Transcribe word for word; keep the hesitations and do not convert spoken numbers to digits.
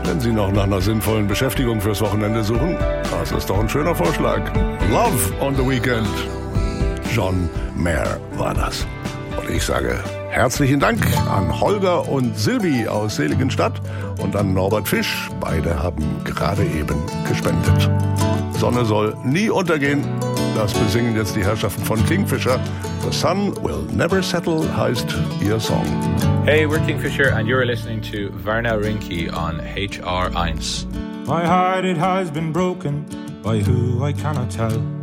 Wenn Sie noch nach einer sinnvollen Beschäftigung fürs Wochenende suchen, das ist doch ein schöner Vorschlag. Love on the Weekend. John Mayer war das. Und ich sage herzlichen Dank an Holger und Silvi aus Seligenstadt und an Norbert Fisch. Beide haben gerade eben gespendet. Sonne soll nie untergehen. Das besingen jetzt die Herrschaften von Kingfisher. The Sun Will Never Settle heißt ihr Song. Hey, we're Kingfisher and you're listening to Werner Rinke on H R eins. My heart, it has been broken by who I cannot tell.